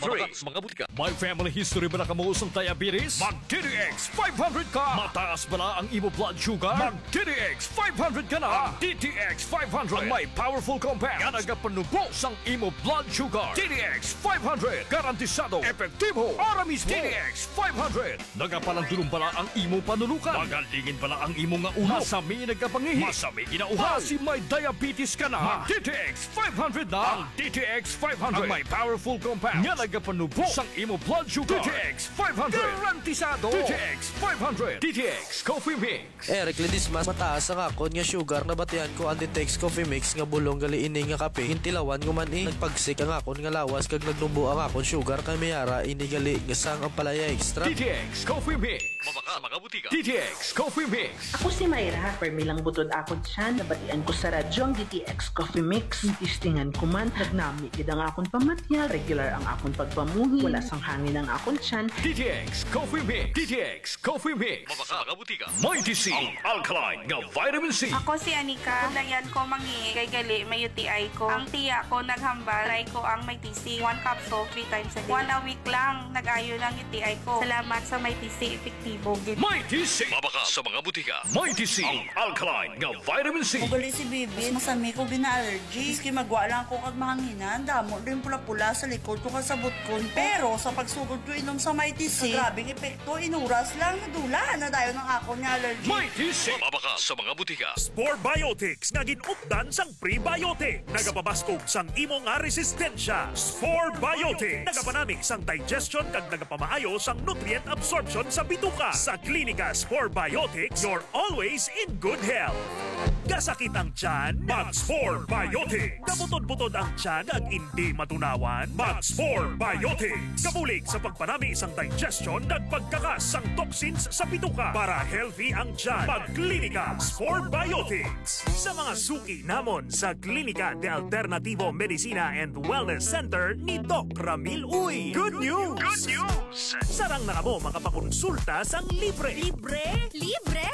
Mga butika. May family history ba na kamuusang diabetes? Mag-DTX 500 ka! Mataas ba na ang imo blood sugar? Mag-DTX 500 ka na! Ang DTX 500 ang may powerful compound nga nagapanubos ang imo blood sugar. DTX 500 garantisado, epektibo, para mismo. DTX 500 nagapalandulong pala ang imo panulukan. Magalingin pala ang imo nga ulo. Masami nagkapangihi. Masami ginauhaw. Kasi may diabetes ka na. Mag-DTX 500 na! Ang DTX 500 ang may powerful compound nga nagapanubos ang imo blood sugar. DTX 500 garantisado. DTX 500 DTX Coffee Mix. Eric Lidis mas mataas ang akon nga sugar na batian ko ang DTX Coffee Mix nga bulong gali ini nga kape. Hintilawan ko man nagpagsik ang akon nga lawas kag nagnubo ang akon sugar kay mayara ini gali nga sang ang palaya extra. DTX Coffee Mix. Mabaka mga butika. DTX Coffee Mix. Ako si Mayra, permilang butod akon siya, nabatian ko sa radyo ang DTX Coffee Mix. Tistingan ko man, nagnami gid ang akon pamatya, regular ang akon pagpamuhi, wala sang hangin ang akon siyan. DTX Coffee Mix. DTX Coffee Mix. Mabaka mga butika. Mighty C. Ang alkaline nga vitamin C. Ako si Anika, dayan ko mangi kay gali may UTI ko. Ang tiya ko naghambal, try ko ang may TC, 1 capsule 3 times a day. 1 week lang, nag-ayo lang UTI ko. Salamat sa may TC, epektibo gid. Mighty C. Mabaka sa mga butika. Mighty C. Ang alkaline nga vitamin C. Ugali si Bibi, masami ko gina-allergy. Iski magwa lang ako kag mahanginan, damo rin pula-pula sa likod ko kasabot ko. Pero sa pagsugod ko inom sa Mighty C, grabing epekto, inuras lang, nadula na dayon ng akon nga allergy. Mighty C. Mabaka sa mga butika. Spore Biotics nga ginupdan sang prebiotic. Nagapabaskog sang imo nga resistensya. Spore Biotics. Nagapanamig sang digestion kag nagapamaayo sang nutrient absorption sa bituka. Sa Klinika Spore Biotics, you're always in good health. Kasakit ang tiyan? Mag-Spore Biotics. Kabutod-butod ang tiyan ag hindi matunawan? Mag-Spore Biotics. Kabulig sa pagpanami sang digestion ag pagkakas sang toxins sa bituka para healthy ang tiyan. Mag-Klinika Spore Biotics. Sa mga suki namon sa Klinika de Alternativo Medicina and Wellness Center ni Doc Ramil Uy. Good news! Good news! Sarang na mo makapakonsulta sang libre. Libre? Libre!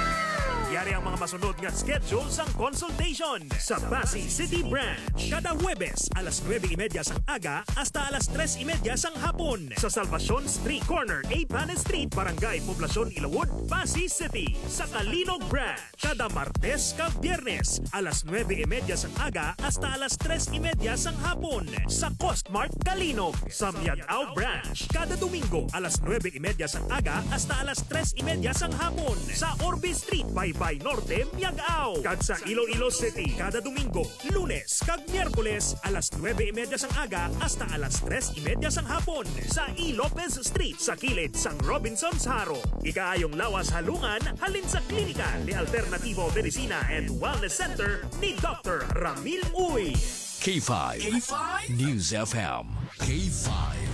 Yari ang mga masunod nga schedule sang consultation sa Pasay City Branch. Kada Huwebes, alas 9:30 sang aga hasta alas 3:30 sang hapon. Sa Salvacion Street Corner, 8 Panes Street, Barangay Poblacion, Ilawod, Pasay City. Sa Kalinog Branch, kada Martes kag Biyernes, alas 9:30 sang aga hasta alas 3:30 sang hapon. Sa Costmart, Kalinog. Sa Miagao Branch, kada Domingo, alas 9:30 sang aga hasta alas 3:30 sang hapon. Sa Orbe Street, Baybay Norte, Miagao. Kag sa Iloilo City, kada Domingo, Lunes kag Miyerkules, alas 9:30 sang aga hasta alas 3:30 sang hapon. Sa E. Lopez Street, sa kilid sang Robinson's Haro. Ikaayong lawas halungan, halin sa Klinika ni Alternativo Medicina and Wellness Center ni Dr. Ramil Uy. K5. News FM. K5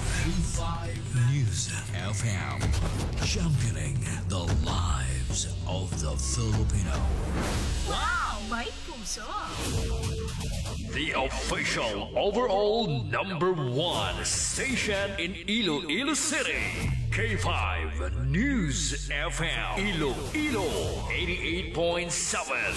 News FM, championing the lives of the Filipino. Wow! May puso! The official overall #1 station in Iloilo City. K5 News FM. Iloilo 88.7.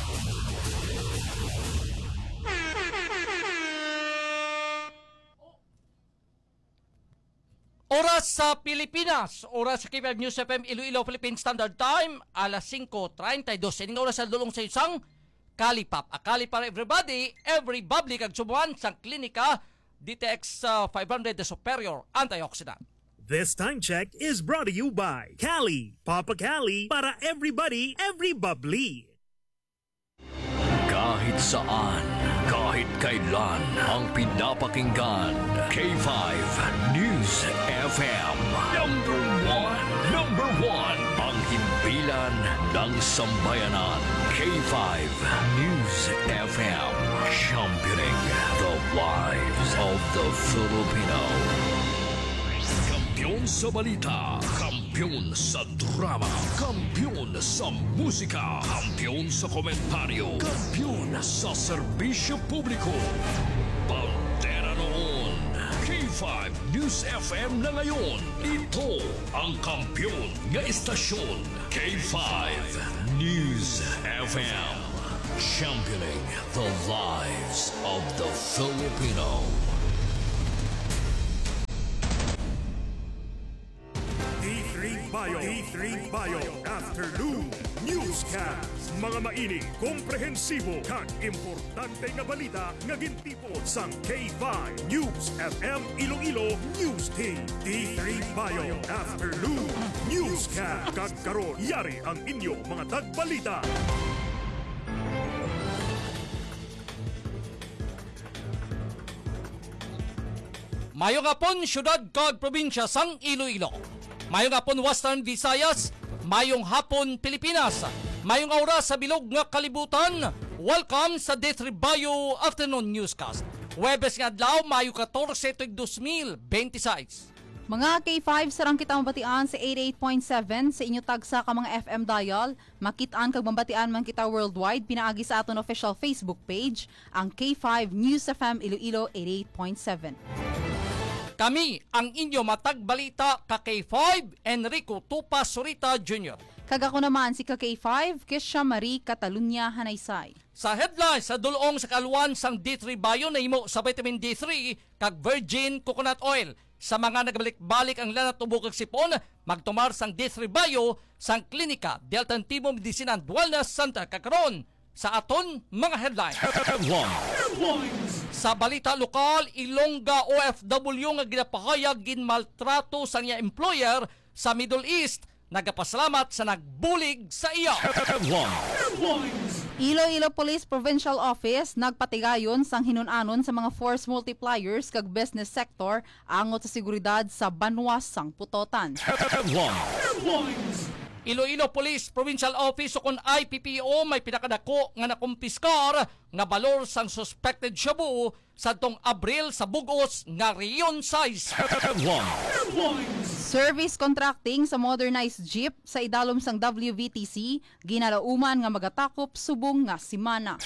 Oras sa Pilipinas, oras sa K5 News FM Iloilo Philippine Standard Time, alas 5:32. Ining oras sa dulong sa isang Kalipap. Akali para everybody, every bubbly kag sumuan sang Klinika DTX 500 the Superior Antioxidant. This time check is brought to you by Cali. Papa Cali, para everybody, every bubbly. Kahit saan, kahit kailan, ang pinapakinggan. K5 News FM. Number one, ang himpilan ng sambayanan. K5 News FM. Championing the lives of the Filipino. Kampiyon sa balita, kampiyon sa drama, kampiyon sa musika, kampiyon sa komentaryo, kampiyon sa serbisyo publiko. Pantera noon, K5 News FM na ngayon. Ito ang kampiyon nga istasyon, K5 News FM. Championing the lives of the Filipino. Bio. D3 Bio Afternoon Newscast. Mga maini, komprehensibo, kag importante nga balita nga gintipon sang K5 News FM Iloilo News Team. D3 Bio Afternoon Newscast. Kag karon yari ang inyo mga tagbalita. Mayong hapon, syudad kag probinsya sang Iloilo. Mayong hapon, Western Visayas. Mayong hapon, Pilipinas. Mayong oras sa bilog nga kalibutan. Welcome sa D3 Bio Afternoon Newscast. Huwebes nga adlaw, Mayo 14, 2026. Mga K5, sarang kita mabatian sa 88.7 sa inyo tagsa ka mga FM dial. Makitaan kag mabatian man kita worldwide, pinaagi sa aton official Facebook page, ang K5 News FM Iloilo 88.7. Kami ang inyo matagbalita ka K5, Enrico Tupa Surita Jr. Kag ako naman si K5, Kesha Marie Catalunya Hanaysay. Sa headlines sa dulong sa kaluan sang D3 Bio na imo sa vitamin D3 kag virgin coconut oil. Sa mga nagbalik-balik ang lanat ubok kag sipon, magtumar sang D3 Bio sang Klinika Delta Antimo Medicine and Wellness Center kakaron sa aton mga headlines. Sa balita lokal, Ilongga OFW nga ginapahayag ginmaltrato sa iya employer sa Middle East, nagapasalamat sa nagbulig sa iya. Iloilo Police Provincial Office nagpatigayon sang hinunanon sa mga force multipliers kag business sector angot sa seguridad sa Banwas sang Putotan. Iloilo Police Provincial Office o kon IPPO may pinakadako nga nakumpiskar nga balor sang suspected shabu sa tong Abril sa Bugos nga Rion size. Service contracting sa modernized jeep sa idalom sang WVTC ginalauman nga magatakop subong nga simana.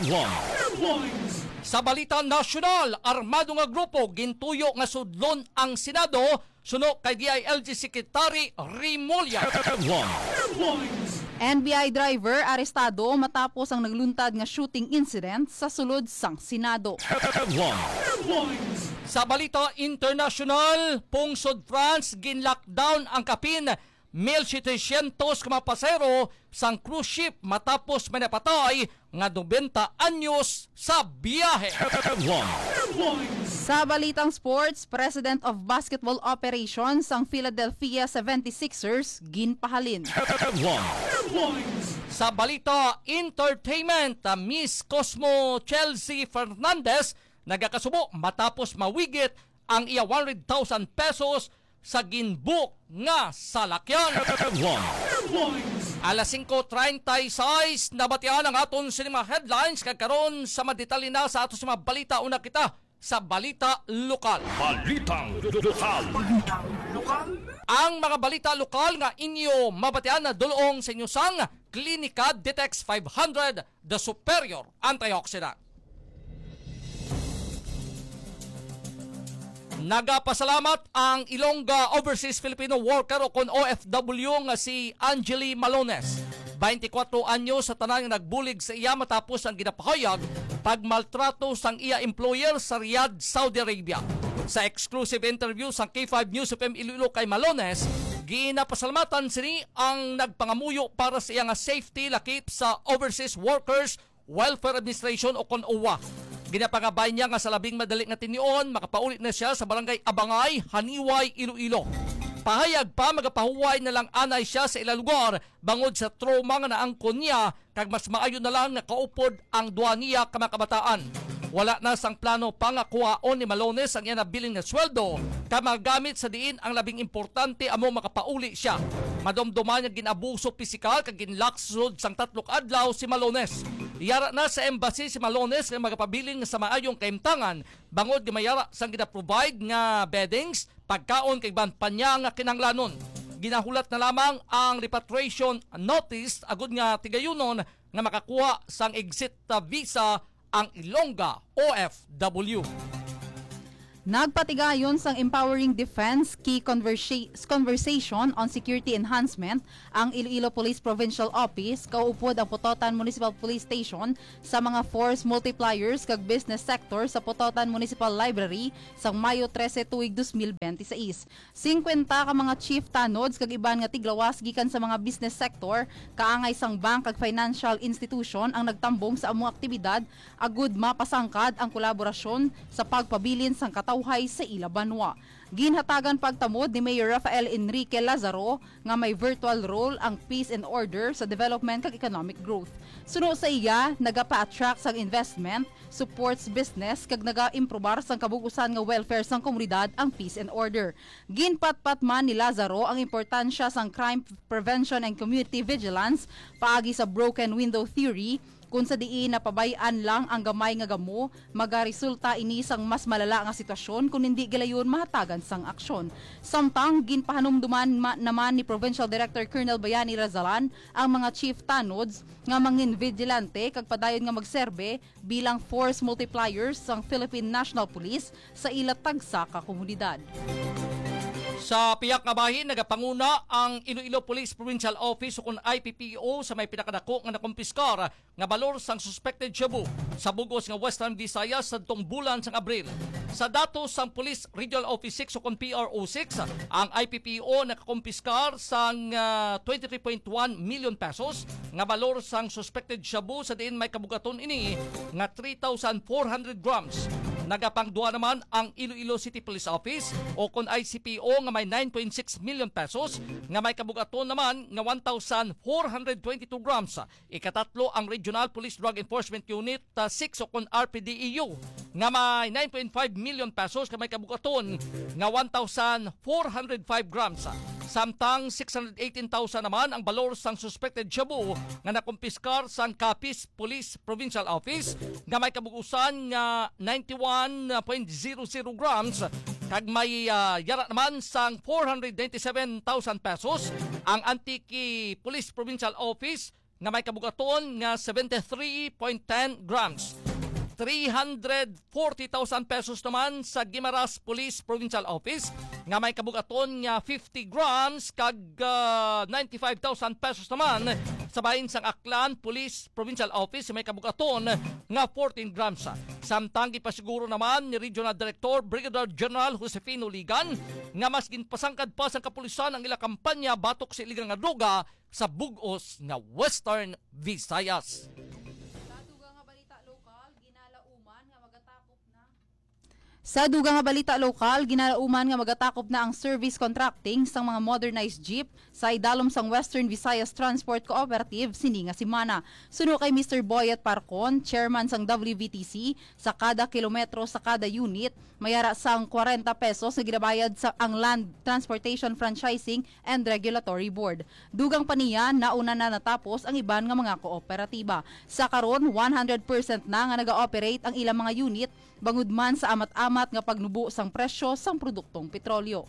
Sa balita nasyonal, armado nga grupo gintuyo nga sudlon ang Senado suno kay DILG Secretary Rimulya. NBI driver arestado matapos ang nagluntad nga shooting incident sa sulod sang Senado. Sa balita international, pungsod France ginlockdown ang kapin 1,700 ka pasero sang cruise ship matapos may napatay nga 90 anyos sa biyahe. Sa balitang sports, President of Basketball Operations sang Philadelphia 76ers ginpahalin. Sa balita entertainment, Miss Cosmo Chelsea Fernandez nagakasubo matapos mawigit ang iya 100,000 pesos sa ginbook nga salakyan. Alas 5:36 nabatian ang aton sinima headlines kagkaron sa madetalye na sa aton sa mga balita. Una kita sa balita lokal. Balitang lokal. Ang mga balita lokal nga inyo mabatian na dulong sa inyo sang Klinika Detex 500 The Superior Antioxidant. Nagapasalamat ang Ilongga Overseas Filipino Worker o kon OFW nga si Angeli Malones. 24 anyo sa tanan nga nagbulig sa iya matapos ang ginapahayag pagmaltrato sang iya employer sa Riyadh, Saudi Arabia. Sa exclusive interview sa K5 News FM Iloilo kay Malones, ginapasalamatan sini ang nagpangamuyo para sa iya nga safety lakip sa Overseas Workers Welfare Administration o kon OWA. Ginapangabay niya nga sa labing madali nga tinion, makapaulit na siya sa barangay Abangay, Haniway, Iloilo. Pahayag pa, magapahuway na lang anay siya sa ilang lugar bangod sa trauma nga naangkon niya kag mas maayo na lang nakaupod ang duwa niya kamakabataan. Wala na sang plano pa nga kuhaon ni Malones ang iya nabiling na sweldo kag magagamit sa diin ang labing importante amo makapauli siya. Madomdoman niya ginabuso pisikal kag ginlaksod sang 3 adlaw si Malones. Iyara na sa embassy si Malones nga magapabilin sa maayong kaimtangan bangod gimayara sang gina-provide nga beddings, pagkaon kay panya nga kinanglanon. Ginahulat na lamang ang repatriation notice agud nga tigayunon nga makakuha sang exit visa ang Ilongga OFW. Nagpatigayon sang Empowering Defense Key Conversation on Security Enhancement ang Iloilo Police Provincial Office kaupod ang Pototan Municipal Police Station sa mga force multipliers kag business sector sa Pototan Municipal Library sang Mayo 13 tuig 2026. 50 ka mga chief tanods kag iban nga tiglawas gikan sa mga business sector kaangay sang bank kag financial institution ang nagtambong sa among aktibidad agud mapasangkad ang kolaborasyon sa pagpabilin sang katawhan sa ila banwa. Ginhatagan pagtamod ni Mayor Rafael Enrique Lazaro nga may virtual role ang peace and order sa development kag economic growth. Suno sa iya, nagapa-attract sang investment, supports business kag naga-improbar sang kabugusan nga welfare sang komunidad ang peace and order. Ginpatpat man ni Lazaro ang importansya sang crime prevention and community vigilance paagi sa broken window theory kung sa diin napabayaan lang ang gamay nga gamo, magaresulta ini sang mas malala nga sitwasyon kung hindi gilayon mahatagan sang aksyon. Samtang ginpahanumduman naman ni Provincial Director Colonel Bayani Razalan ang mga chief tanods nga mangin vigilante kag padayon nga magserbe bilang force multipliers sang Philippine National Police sa ila tagsa ka komunidad. Sa piyak nga bahin, nagapanguna ang Iloilo Police Provincial Office o kung IPPO sa may pinakadako nga nakumpiskar nga balor sang suspected shabu sa bugos nga Western Visayas sa tong bulan sang Abril. Sa datos sang Police Regional Office 6 o kung PRO6, ang IPPO nakakumpiskar sang 23.1 million pesos nga balor sang suspected shabu sa diin may kabugaton ini nga 3,400 grams. Nagapangduha naman ang Iloilo City Police Office o kung ICPO nga may 9.6 million pesos nga may kabugaton naman nga 1,422 grams. Ikatatlo ang Regional Police Drug Enforcement Unit 6 o kung RPDEU nga may 9.5 million pesos nga may kabugaton nga 1,405 grams. Samtang 618,000 naman ang balor sang suspected shabu nga nakumpiskar sang Capiz Police Provincial Office nga may kabugusan nga 91.00 grams kag may yara naman sang 497,000 pesos ang Antique Police Provincial Office nga may kabugaton nga 73.10 grams. 340,000 pesos naman sa Guimaras Police Provincial Office nga may kabugaton nga 50 grams kag 95,000 pesos naman sa bahin sang Aklan Police Provincial Office may kabugaton nga 14 grams. Samtang ipasiguro naman ni Regional Director Brigadier General Josefino Ligan nga mas ginpasangkad pa sa kapulisan ang ila kampanya batok sa iligang nga droga sa bugos nga Western Visayas. Sa dugang nga balita lokal, ginalauman nga magatakop na ang service contracting sang mga modernized jeep sa idalom sang Western Visayas Transport Cooperative sininga simana. Suno kay Mr. Boyet Parcon, chairman sang WVTC, sa kada kilometro sa kada unit, mayara sang 40 pesos na ginabayad sa ang Land Transportation Franchising and Regulatory Board. Dugang paniya, nauna na natapos ang iban nga mga kooperatiba. Sa karon, 100% na nga naga-operate ang ilang mga unit bangod man sa amat-amat nga pagnubo sang presyo sang produktong petrolyo.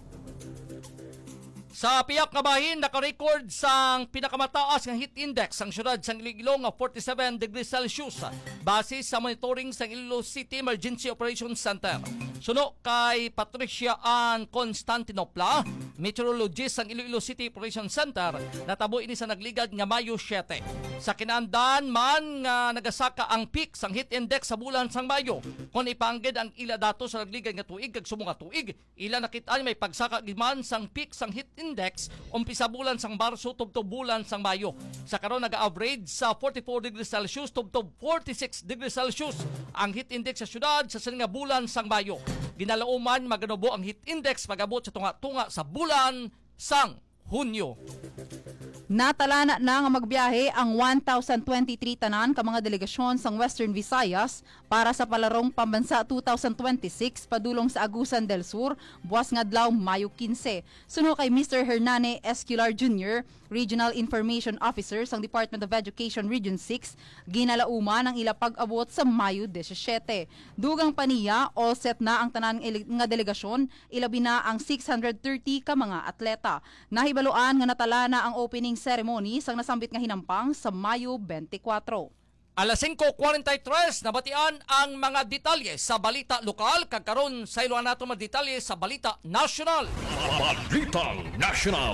Sa piyak nga bahin, nakarecord sang pinakamataas nga heat index ang syudad sang Iloilo nga 47 degrees Celsius base sa monitoring sang Iloilo City Emergency Operations Center. Suno kay Patricia Ann Constantinopla, meteorologist sang Iloilo City Operations Center, natabo ini sa nagligad nga Mayo 7. Sa kinandan man nga nagasaka ang peak sang heat index sa bulan sang Mayo. Kung ipanggid ang ila datos sa nagligad nga tuig kag sumo nga tuig, ila nakitaan may pagsaka giman sang peak sang heat index umpisa bulan sang Marso tubtob bulan sang Mayo. Sa karon naga-average sa 44 degrees Celsius tubtob 46 degrees Celsius ang heat index sa syudad sa sininga bulan sang Mayo. Ginalauman maganubo ang heat index pag-abot sa tunga-tunga sa bulan sang Hunyo. Natalana na nga magbiyahe ang 1,023 tanan ka mga delegasyon sang Western Visayas para sa palarong pambansa 2026 padulong sa Agusan del Sur, buwas nga adlaw Mayo 15. Suno kay Mr. Hernane Esquilar Jr., Regional Information Officer sang Department of Education Region 6, ginalauman ang ila pag-abot sa Mayo 17. Dugang paniya, all set na ang tanan nga delegasyon, ilabi na ang 630 ka mga atleta. Nahibaluan nga natalana ang opening ceremony sang nasambit nga hinampang sa Mayo 24. Alas 5:43 nabatian ang mga detalye sa balita lokal kagkaron sa iluan nato mga detalye sa balita nasyonal. Balitang National.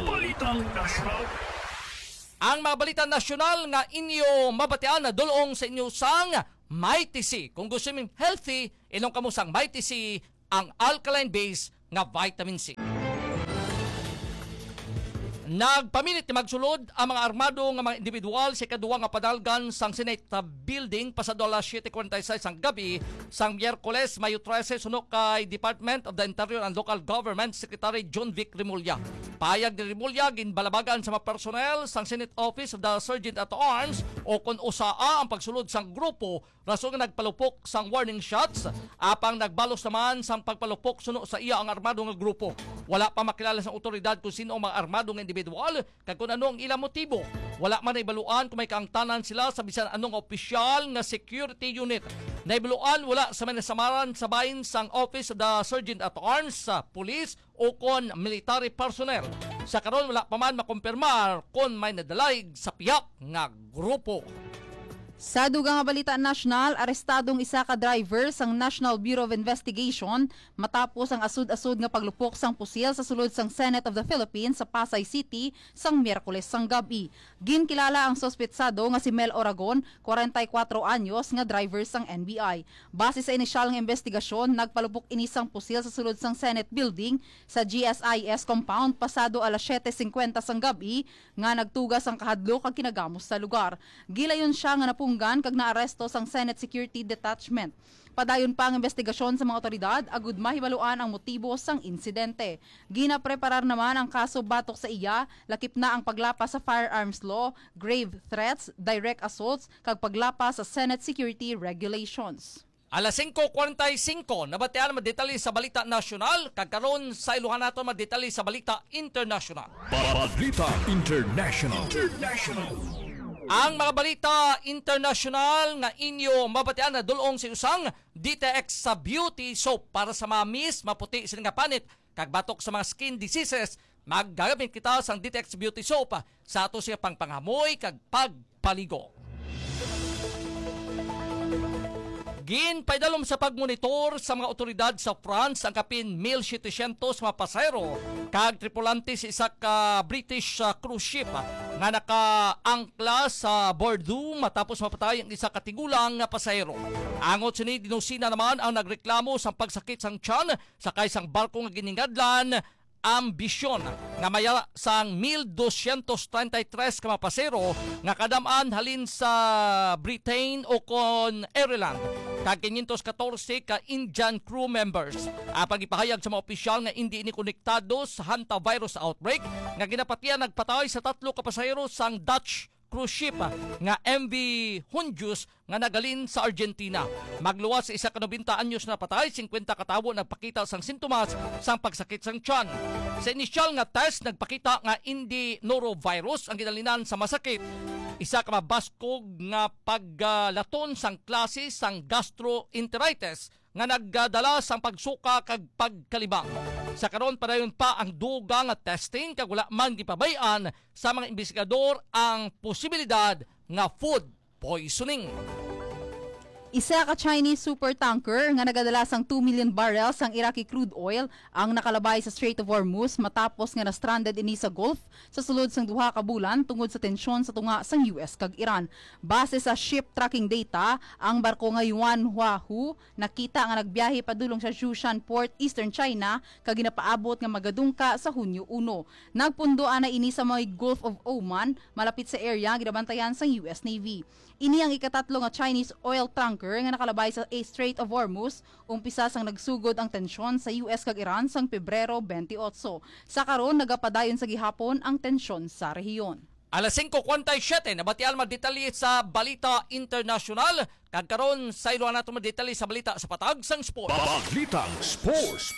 Ang mga balita nasyonal nga inyo mabatian na dulong sa inyo sang MyTC. Kung gusto mong healthy, ilong kamo sang MyTC ang alkaline base nga vitamin C. Nagpamilit ni magsulod ang mga armado nga mga individual sa ikaduwa nga padalgan sang Senate Building pasado alas 7:46 ang gabi sang Miyerkules, Mayo 13 sunod kay Department of the Interior and Local Government Secretary John Vic Remulla. Payag ni Remulla ginbalabagan sa mga personnel sang Senate Office of the Sergeant at Arms o kung usaa ang pagsulod sang grupo rason nga nagpalupok sang warning shots apang nagbalos naman sang pagpalupok suno sa iya ang armado nga grupo. Wala pa makilala sa otoridad kung sino ang mga armado nga individual kag kung ano ang ilang motibo. Wala man naibaluan kung may kaangtanan sila sa bisan anong opisyal nga security unit. Naibaluan wala sa manasamaran sa bahin sang Office of the Sergeant at Arms sa police o kon military personnel. Sa karon wala pa man makumpirmar kung may nadalayg sa piyak nga grupo. Sa dugang nga balita nasyonal, arestadong isa ka driver sang National Bureau of Investigation matapos ang asud-asud nga paglupok sang pusil sa sulod sang Senate of the Philippines sa Pasay City sang Miyerkules sang gabi. Ginkilala ang sospetsado nga si Mel Oragon, 44 anyos nga driver sang NBI. Base sa inisyal nga investigasyon, nagpalupok ini sang pusil sa sulod sang Senate Building sa GSIS compound pasado alas 7:50 sang gabi nga nagtugas ang kahadlok kag kinagamos sa lugar. Gilayon siya nga punggan kag naaresto sang Senate Security Detachment. Padayon pa ang investigasyon sa mga otoridad agud mahibaluan ang motibo sang insidente. Ginapreparar naman ang kaso batok sa iya, lakip na ang paglapas sa firearms law, grave threats, direct assaults kag paglapas sa Senate Security Regulations. Alas 5:45 nabatian ang detalye sa balita nasyonal kagkaron sa iluhan nato mga detalye sa balita international. Balita International. Ang mga balita international nga inyo mabatian na dulong sa usang DTX sa beauty soap para sa mga miss maputi sila nga panit kag batok sa mga skin diseases. Maggagamit kita sang DTX beauty soap sa ato siya pangpanghamoy kag pagpaligo. Ginpaidalom sa pagmonitor sa mga otoridad sa France ang kapin 1,700 mga pasahero kag tripulante sa isa ka British cruise ship nga nakaangkla sa Bordeaux matapos mapatay ang isa ka tigulang nga pasahero. Angot sini dinusina naman ang nagreklamo sa pagsakit sang tiyan sakay sang barko nga giningadlan Ambisyon nga maya sang 1,233 ka mga pasahero nga kadamaan halin sa Britain o kon Ireland kag 514 ka Indian crew members. Apang ipahayag sa mga opisyal nga hindi ini konektado sa hantavirus outbreak nga ginapatian nagpatay sa 3 ka pasahero sang Dutch cruise ship nga MV Honjus nga nagalin sa Argentina. Magluwas sa isa ka 90 anyos na patay, 50 katawo nagpakita sang sintomas sang pagsakit sang tiyan. Sa inisyal nga test nagpakita nga hindi norovirus ang ginalinan sa masakit. Isa ka mabaskog nga paggalaton sang klase sang gastroenteritis nga nagdala sang pagsuka kag pagkalibang. Sa karon padayon pa ang dugang nga testing kag wala man gipabayan sa mga investigador ang posibilidad nga food poisoning. Isa ka Chinese supertanker nga nagadala sang 2 million barrels ang Iraqi crude oil ang nakalabay sa Strait of Hormuz matapos nga na-stranded ini sa Gulf sa sulod sang 2 ka bulan tungod sa tensyon sa tunga sang US kag Iran. Base sa ship tracking data, ang barko nga Yuan Huahu nakita nga nagbiyahe padulong sa Zhoushan Port, Eastern China kag ginapaabot nga magadungka sa Hunyo 1. Nagpundoan na ini sa may Gulf of Oman malapit sa area ginabantayan sang US Navy. Ini ang ikatatlo nga Chinese oil tanker nga nakalabay sa Strait of Hormuz, umpisa sang nagsugod ang tensyon sa US kag Iran sang Pebrero 28. Sa karon nagapadayon sa gihapon ang tensyon sa rehiyon. Alas 5:47 nabatian mga detalye sa balita international kag karon sa iluhan nato mga detalye sa balita sa patag sang sports. Balitang Sports.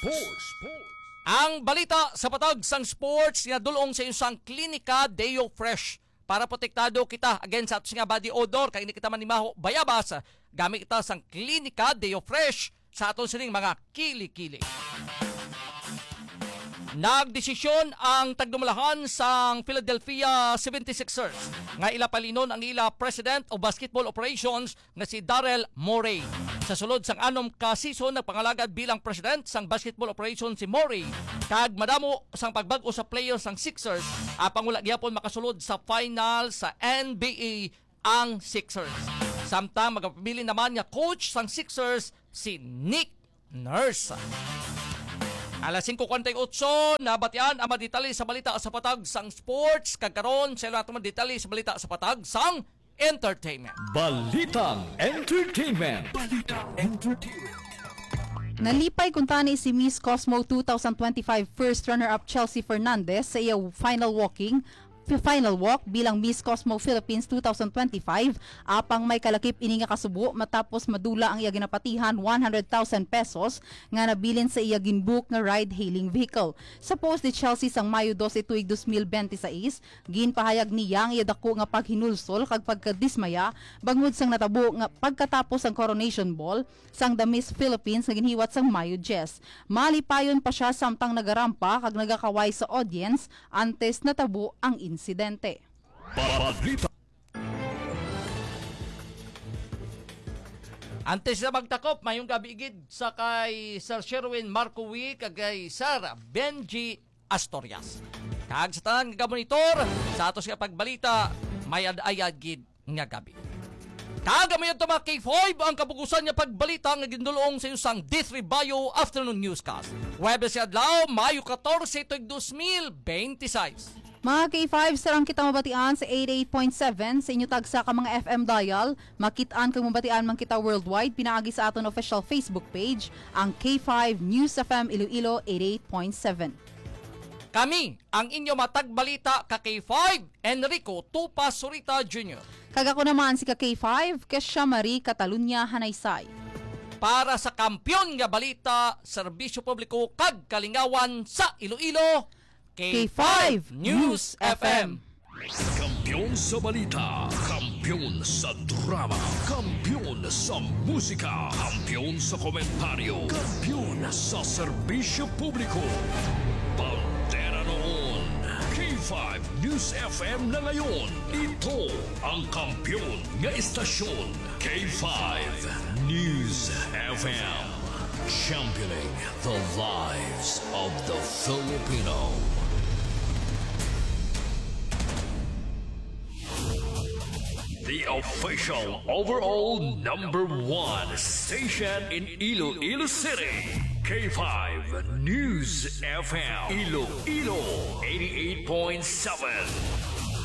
Ang balita sa patag sang sports nga dulong sa isang klinika Deo Fresh para protektado kita against sa ato nga body odor kay hindi kita manimaho bayabas gamit kita sang klinika Deo Fresh sa aton sining mga kili-kili. Nagdesisyon ang tagdumalahan sang Philadelphia 76ers nga ila palinon ang ila President of Basketball Operations nga si Daryl Morey. Sa sulod sang anom ka season nagpangalagad bilang President sang Basketball Operations si Morey kag madamo sang pagbag-o sa players sang Sixers apang wala gyapon makasulod sa final sa NBA ang Sixers. Samtang magpapili naman nga coach sang Sixers si Nick Nurse. Alas 5:48 nabatian ang madetali sa balita sa patag sang sports kagkaron sa lahat ng madetali sa balita sa patag sang entertainment. Balitang Entertainment. Nalipay kung tani si Miss Cosmo 2025 first runner-up Chelsea Fernandez sa iya final walk bilang Miss Cosmo Philippines 2025 apang may kalakip ini nga kasubo matapos madula ang iya ginapatihan 100,000 pesos nga nabilin sa iya ginbook nga ride-hailing vehicle. Sa post ni Chelsea sang Mayo 12 tuig 2026, ginpahayag niya ang iya dako nga paghinulsol kag pagkadismaya bangod sang natabo nga pagkatapos ang coronation ball sang The Miss Philippines nga ginhiwat sang Mayo 10. Malipayon pa siya samtang nagarampa kag nagakaway sa audience antes natabo ang insidente. Balita. Antes na magtakop, mayong gabi gid sa kay Sir Sherwin Marcowi kag kay Sir Benji Astorias. Kag sa tanan nga monitor sa atos nga pagbalita, may ayad gid nga gabi. Kag mayon to mga K5 ang kabugusan nga pagbalita nga gindulong sa isang D3 Bio Afternoon Newscast. Webes adlaw, Mayo 14 tuig 2026. Mga K5, sarang kita mabatian sa 88.7 sa inyo tagsa ka mga FM dial. Makitaan kang mabatian man kita worldwide. Pinaagi sa aton official Facebook page, ang K5 News FM Iloilo 88.7. Kami, ang inyo matagbalita ka K5, Enrico Tupa Surita Jr. Kagako naman si ka K5, Kesha Marie Catalunya Hanaysay. Para sa kampyon nga balita, serbisyo publiko kag kalingawan sa Iloilo, K5 News FM. Kampiyon sa balita, kampiyon sa drama, kampiyon sa musika, kampiyon sa komentaryo, kampiyon sa serbisyo publiko. Pantera noon, K5 News FM na ngayon. Ito ang kampiyon nga istasyon, K5 News FM. Championing the lives of the Filipino. The official overall #1 station in Iloilo City. K5 News FM. Iloilo 88.7.